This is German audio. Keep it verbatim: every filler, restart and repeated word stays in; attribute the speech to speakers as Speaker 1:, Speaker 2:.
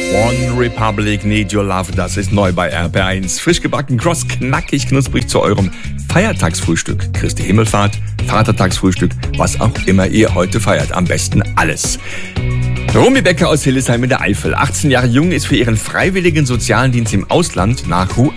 Speaker 1: One Republic, Need Your Love, das ist neu bei R P eins. Frisch gebacken, kross, knackig, knusprig zu eurem Feiertagsfrühstück. Christi Himmelfahrt, Vatertagsfrühstück, was auch immer ihr heute feiert. Am besten alles. Romy Becker aus Hildesheim in der Eifel, achtzehn Jahre jung, ist für ihren freiwilligen sozialen Dienst im Ausland nach